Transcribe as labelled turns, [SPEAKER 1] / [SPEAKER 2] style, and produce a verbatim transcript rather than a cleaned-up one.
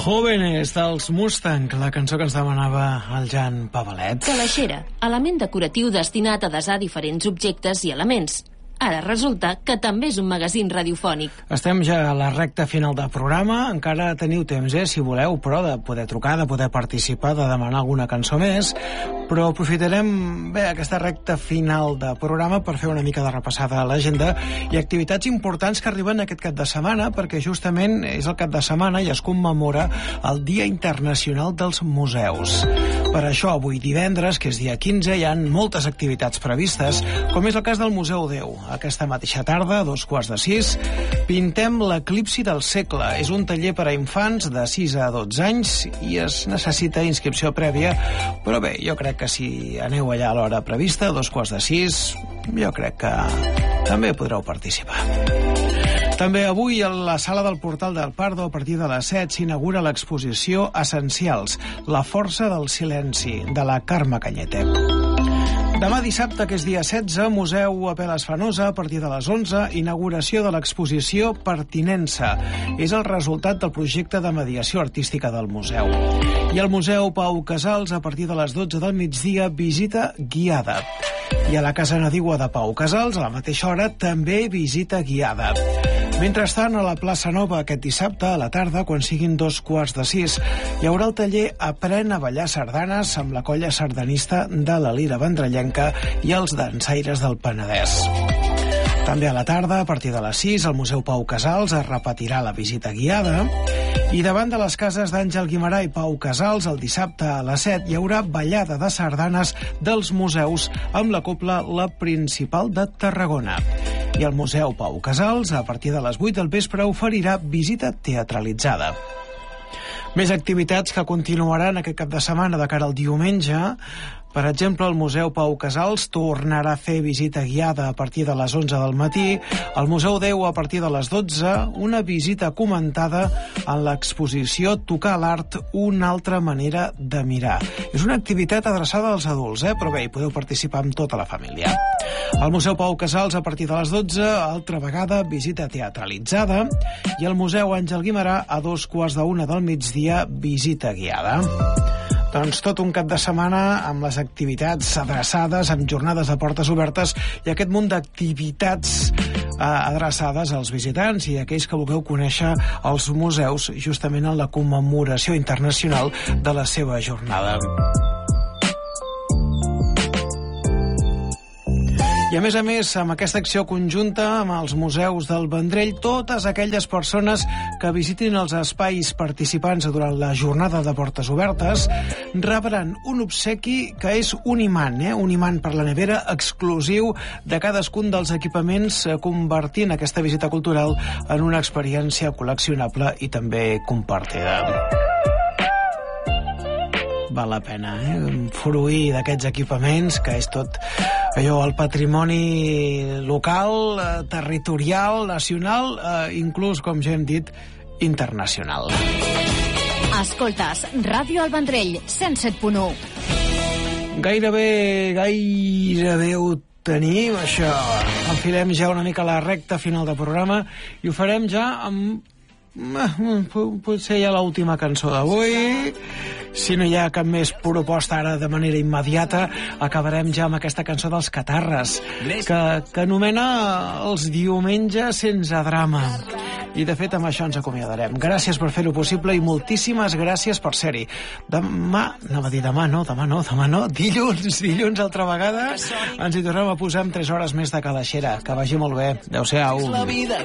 [SPEAKER 1] Jóvenes dels Mustang, la cançó que ens demanava el Jan Pavalet.
[SPEAKER 2] Calaixera, element decoratiu destinat a desar diferents objectes i elements. Ara resulta que també és un magazín radiofònic.
[SPEAKER 1] Estem ja a la recta final del programa. Encara teniu temps, eh, si voleu, però de poder trucar, de poder participar, de demanar alguna cançó més. Però aprofitarem bé aquesta recta final de programa per fer una mica de repassada a l'agenda i activitats importants que arriben aquest cap de setmana, perquè justament és el cap de setmana i es commemora el Dia Internacional dels Museus. Per això, avui divendres, que és dia quinze, hi ha moltes activitats previstes, com és el cas del Museu Déu. Aquesta mateixa tarda, a dos quarts de sis, pintem l'eclipsi del segle. És un taller per a infants de sis a dotze anys i es necessita inscripció prèvia, però bé, jo crec que si aneu allà a l'hora prevista, a dos quarts de sis, jo crec que també podreu participar. També avui a la sala del Portal del Pardo, a partir de les set, s'inaugura l'exposició Essencials, la força del silenci, de la Carme Cañete. Demà dissabte, que és dia setze, Museu Apel·les Fenosa, a partir de les onze, inauguració de l'exposició Pertinença. És el resultat del projecte de mediació artística del museu. I al Museu Pau Casals, a partir de les dotze del migdia, visita guiada. I a la Casa Nadigua de Pau Casals, a la mateixa hora, també visita guiada. Mentrestant, a la plaça Nova, aquest dissabte, a la tarda, quan siguin dos quarts de sis, hi haurà el taller Aprèn a ballar sardanes amb la colla sardanista de la Lira Vendrellenca i els dansaires del Penedès. També a la tarda, a partir de les sis, al Museu Pau Casals es repetirà la visita guiada i davant de les cases d'Àngel Guimarà i Pau Casals, el dissabte a les set, hi haurà ballada de sardanes dels museus amb la cobla La Principal de Tarragona. I el Museu Pau Casals, a partir de les vuit del vespre, oferirà visita teatralitzada. Més activitats que continuaran aquest cap de setmana de cara al diumenge. Per exemple, el Museu Pau Casals tornarà a fer visita guiada a partir de les onze del matí. El Museu Déu, a partir de les dotze, una visita comentada en l'exposició Tocar l'art, una altra manera de mirar. És una activitat adreçada als adults, eh? Però bé, hi podeu participar amb tota la família. Al Museu Pau Casals, a partir de les dotze, altra vegada, visita teatralitzada. I al Museu Àngel Guimarà, a dos quarts d'una del migdia, visita guiada. Doncs tot un cap de setmana amb les activitats adreçades, amb jornades de portes obertes i aquest munt d'activitats eh, adreçades als visitants i a aquells que vulgueu conèixer els museus justament en la commemoració internacional de la seva jornada. I a més a més, amb aquesta acció conjunta amb els museus del Vendrell, totes aquelles persones que visitin els espais participants durant la jornada de portes obertes rebran un obsequi que és un imant, eh? un imant per la nevera exclusiu de cadascun dels equipaments, convertint aquesta visita cultural en una experiència col·leccionable i també compartida. Val la pena, eh? fruir d'aquests equipaments, que és tot allò, el patrimoni local, eh, territorial, nacional, eh, inclús, com ja hem dit, internacional.
[SPEAKER 2] Escoltes Ràdio El Vendrell, cent set punt u.
[SPEAKER 1] Gairebé, gairebé ho tenim, això. Enfilem ja una mica la recta final del programa i ho farem ja amb... potser ja l'última cançó d'avui. Si no hi ha cap més proposta ara de manera immediata, acabarem ja amb aquesta cançó dels Catarres, que, que anomena Els diumenges sense drama. I de fet amb això ens acomiadarem. Gràcies per fer-ho possible i moltíssimes gràcies per ser-hi. Demà, anava a dir demà, no, demà no, demà no, dilluns, dilluns altra vegada ens hi tornem a posar amb tres hores més de calaixera. Que vagi molt bé. Adéu-siau.